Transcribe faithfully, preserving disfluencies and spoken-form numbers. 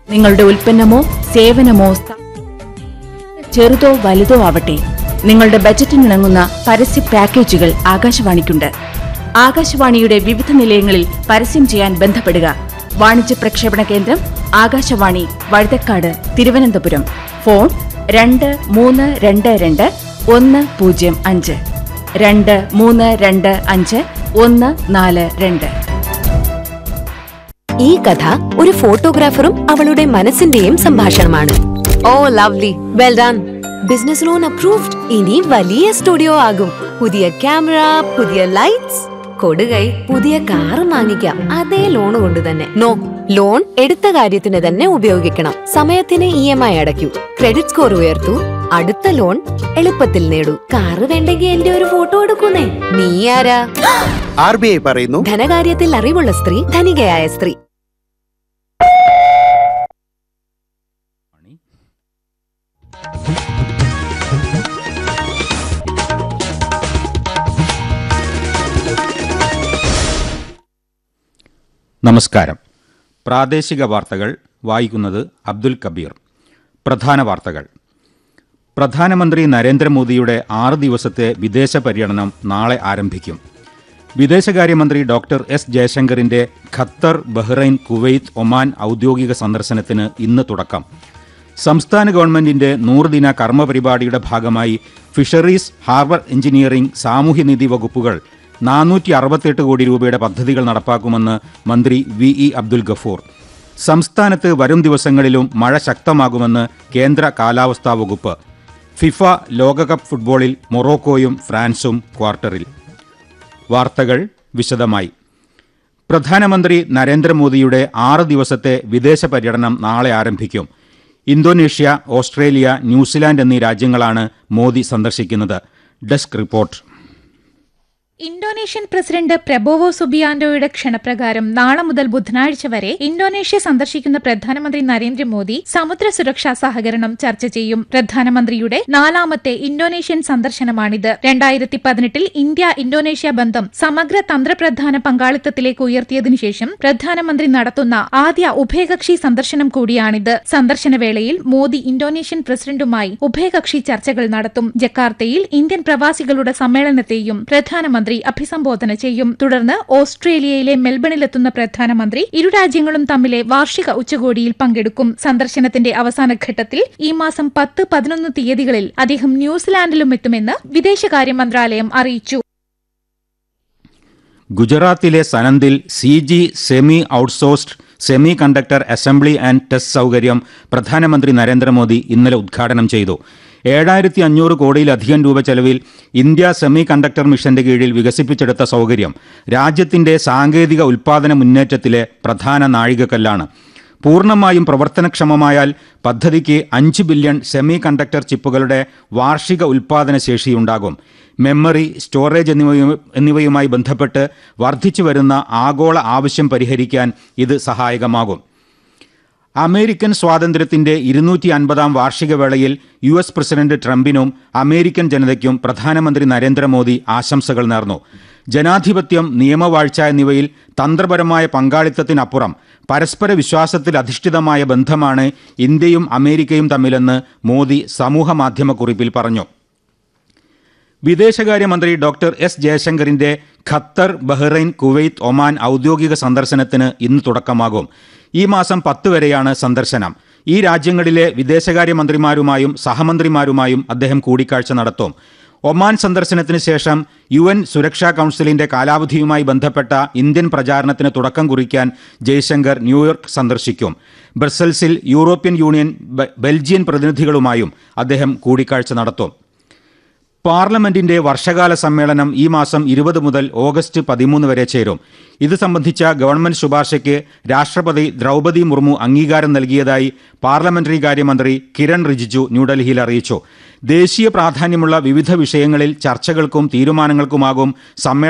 നിങ്ങളുടെ ഉൽപ്പന്നമോ സേവനമോ ചെറുതോ വലുതോ ആവട്ടെ, നിങ്ങളുടെ ബജറ്റിനിണങ്ങുന്ന പരസ്യ പാക്കേജുകൾ ആകാശവാണിക്കുണ്ട്. ആകാശവാണിയുടെ വിവിധ നിലയങ്ങളിൽ പരസ്യം ചെയ്യാൻ ബന്ധപ്പെടുക. വാണിജ്യ പ്രക്ഷേപണ കേന്ദ്രം ആകാശവാണി, വഴുതക്കാട്, തിരുവനന്തപുരം. ഫോൺ രണ്ട് മൂന്ന് രണ്ട് രണ്ട് ഒന്ന് പൂജ്യം അഞ്ച് രണ്ട് മൂന്ന് രണ്ട് അഞ്ച് ഒന്ന് നാല് രണ്ട്. ഈ കഥ ഒരു ഫോട്ടോഗ്രാഫറും അവളുടെ മനസ്സിന്റെയും സംഭാഷണമാണ്. ഓ lovely, well done. Business loan approved. ഇനി വലിയ സ്റ്റുഡിയോ ആകും. പുതിയ ക്യാമറ, പുതിയ ലൈറ്റ്സ്, കൊടുകൈ, പുതിയ കാർ വാങ്ങിക്കാം. അതേ ലോൺ കൊണ്ട് തന്നെ. നോ, ലോൺ എടുത്ത കാര്യത്തിന് തന്നെ ഉപയോഗിക്കണം. സമയത്തിന് E M I അടയ്ക്കൂ, credit score ഉയർത്തൂ, അടുത്ത ലോൺ എളുപ്പത്തിൽ നേടൂ. കാറ് വേണ്ടെങ്കിൽ എന്റെ ഒരു ഫോട്ടോ എടുക്കുന്നേ. നീ ആരാ? ആർ ബി ഐ പറയുന്നു, ധനകാര്യത്തിൽ അറിവുള്ള സ്ത്രീ ധനികയായ സ്ത്രീ. നമസ്കാരം. പ്രാദേശിക വാർത്തകൾ വായിക്കുന്നത് അബ്ദുൽ കബീർ. പ്രധാന വാർത്തകൾ. പ്രധാനമന്ത്രി നരേന്ദ്രമോദിയുടെ ആറ് ദിവസത്തെ വിദേശ പര്യടനം നാളെ ആരംഭിക്കും. വിദേശകാര്യമന്ത്രി doctor S ജയശങ്കറിന്റെ Qatar, Bahrain, Kuwait, Oman ഔദ്യോഗിക സന്ദർശനത്തിന് ഇന്ന് തുടക്കം. സംസ്ഥാന ഗവൺമെന്റിന്റെ നൂറുദിന കർമ്മപരിപാടിയുടെ ഭാഗമായി ഫിഷറീസ്, ഹാർബർ എഞ്ചിനീയറിംഗ്, സാമൂഹ്യനീതി വകുപ്പുകൾ നാനൂറ്റി അറുപത്തെട്ട് കോടി രൂപയുടെ പദ്ധതികൾ നടപ്പാക്കുമെന്ന് മന്ത്രി വി ഇ അബ്ദുൽ ഗഫൂർ. സംസ്ഥാനത്ത് വരും ദിവസങ്ങളിലും മഴ ശക്തമാകുമെന്ന് കേന്ദ്ര കാലാവസ്ഥാ വകുപ്പ്. ഫിഫ ലോകകപ്പ് ഫുട്ബോളിൽ മൊറോക്കോയും ഫ്രാൻസും ക്വാർട്ടറിൽ. വാർത്തകൾ വിശദമായി. പ്രധാനമന്ത്രി നരേന്ദ്രമോദിയുടെ ആറ് ദിവസത്തെ വിദേശ പര്യടനം നാളെ ആരംഭിക്കും. ഇന്തോനേഷ്യ, ഓസ്ട്രേലിയ, ന്യൂസിലാൻഡ് എന്നീ രാജ്യങ്ങളാണ് മോദി സന്ദർശിക്കുന്നത്. Desk report. Indonesian president Prabowo സുബിയാന്റോയുടെ ക്ഷണപ്രകാരം നാളെ മുതൽ ബുധനാഴ്ച വരെ ഇന്തോനേഷ്യ സന്ദർശിക്കുന്ന പ്രധാനമന്ത്രി നരേന്ദ്രമോദി സമുദ്ര സുരക്ഷാ സഹകരണം ചർച്ച ചെയ്യും. പ്രധാനമന്ത്രിയുടെ നാലാമത്തെ ഇന്തോനേഷ്യൻ സന്ദർശനമാണിത്. രണ്ടായിരത്തി പതിനെട്ടിൽ ഇന്ത്യ ഇന്തോനേഷ്യ ബന്ധം സമഗ്ര തന്ത്രപ്രധാന പങ്കാളിത്തത്തിലേക്ക് ഉയർത്തിയതിനു ശേഷം പ്രധാനമന്ത്രി നടത്തുന്ന ആദ്യ ഉഭയകക്ഷി സന്ദർശനം കൂടിയാണിത്. സന്ദർശനവേളയിൽ മോദി ഇന്തോനേഷ്യൻ പ്രസിഡന്റുമായി ഉഭയകക്ഷി ചർച്ചകൾ നടത്തും. ജക്കാർത്തയിൽ ഇന്ത്യൻ പ്രവാസികളുടെ സമ്മേളനത്തെയും പ്രധാനമന്ത്രി അഭിസംബോധന ചെയ്യും. തുടർന്ന് ഓസ്ട്രേലിയയിലെ മെൽബണിലെത്തുന്ന പ്രധാനമന്ത്രി ഇരു രാജ്യങ്ങളും തമ്മിലെ വാർഷിക ഉച്ചകോടിയിൽ പങ്കെടുക്കും. സന്ദർശനത്തിന്റെ അവസാന ഘട്ടത്തിൽ ഈ മാസം പത്ത് പതിനൊന്ന് തീയതികളിൽ അദ്ദേഹം ന്യൂസിലാൻഡിലും എത്തുമെന്ന് വിദേശകാര്യ മന്ത്രാലയം അറിയിച്ചു. ഗുജറാത്തിലെ സനന്ദിൽ C G semi outsourced semi conductor assembly and test സൗകര്യം പ്രധാനമന്ത്രി നരേന്ദ്രമോദി ഇന്നലെ ഉദ്ഘാടനം ചെയ്തു. ഏഴായിരത്തി അഞ്ഞൂറ് കോടിയിലധികം രൂപ ചെലവിൽ ഇന്ത്യ സെമി കണ്ടക്ടർ മിഷന്റെ കീഴിൽ വികസിപ്പിച്ചെടുത്ത സൗകര്യം രാജ്യത്തിന്റെ സാങ്കേതിക ഉൽപ്പാദന മുന്നേറ്റത്തിലെ പ്രധാന നാഴികക്കല്ലാണ്. പൂർണ്ണമായും പ്രവർത്തനക്ഷമമായാൽ പദ്ധതിക്ക് അഞ്ച് ബില്യൺ സെമി കണ്ടക്ടർ ചിപ്പുകളുടെ വാർഷിക ഉൽപ്പാദന ശേഷിയുണ്ടാകും. മെമ്മറി, സ്റ്റോറേജ് എന്നിവയു എന്നിവയുമായി ബന്ധപ്പെട്ട് വർദ്ധിച്ചു വരുന്ന ആഗോള ആവശ്യം പരിഹരിക്കാൻ ഇത് സഹായകമാകും. അമേരിക്കൻ സ്വാതന്ത്ര്യത്തിന്റെ ഇരുന്നൂറ്റി അൻപതാം വാർഷിക വേളയിൽ യു എസ് പ്രസിഡന്റ് ട്രംപിനും അമേരിക്കൻ ജനതയ്ക്കും പ്രധാനമന്ത്രി നരേന്ദ്രമോദി ആശംസകൾ നേർന്നു. ജനാധിപത്യം, നിയമവാഴ്ച എന്നിവയിൽ തന്ത്രപരമായ പങ്കാളിത്തത്തിനപ്പുറം പരസ്പര വിശ്വാസത്തിൽ അധിഷ്ഠിതമായ ബന്ധമാണ് ഇന്ത്യയും അമേരിക്കയും തമ്മിലെന്ന് മോദി സമൂഹമാധ്യമക്കുറിപ്പിൽ പറഞ്ഞു. വിദേശകാര്യമന്ത്രി doctor S ജയശങ്കറിന്റെ Qatar, Bahrain, Kuwait, Oman ഔദ്യോഗിക സന്ദർശനത്തിന് ഇന്ന് തുടക്കമാകും. ഈ മാസം പത്ത് വരെയാണ് സന്ദർശനം. ഈ രാജ്യങ്ങളിലെ വിദേശകാര്യമന്ത്രിമാരുമായും സഹമന്ത്രിമാരുമായും അദ്ദേഹം കൂടിക്കാഴ്ച നടത്തും. ഒമാൻ സന്ദർശനത്തിന് ശേഷം യു എൻ സുരക്ഷാ കൗൺസിലിന്റെ കാലാവധിയുമായി ബന്ധപ്പെട്ട ഇന്ത്യൻ പ്രചാരണത്തിന് തുടക്കം കുറിക്കാൻ ജയശങ്കർ ന്യൂയോർക്ക് സന്ദർശിക്കും. ബ്രസൽസിൽ യൂറോപ്യൻ യൂണിയൻ, ബെൽജിയൻ പ്രതിനിധികളുമായും അദ്ദേഹം കൂടിക്കാഴ്ച നടത്തും. പാർലമെന്റിന്റെ വർഷകാല സമ്മേളനം ഈ മാസം ഇരുപത് മുതൽ ഓഗസ്റ്റ് പതിമൂന്ന് വരെ ചേരും. ഇത് സംബന്ധിച്ച ഗവൺമെന്റ് ശുപാർശയ്ക്ക് രാഷ്ട്രപതി ദ്രൗപദി മുർമു അംഗീകാരം നൽകിയതായി പാർലമെന്ററി കാര്യമന്ത്രി കിരൺ റിജിജു ന്യൂഡൽഹിയിൽ അറിയിച്ചു. ദേശീയ പ്രാധാന്യമുള്ള വിവിധ വിഷയങ്ങളിൽ ചർച്ചകൾക്കും തീരുമാനങ്ങൾക്കുമാകും സമ്മേളനം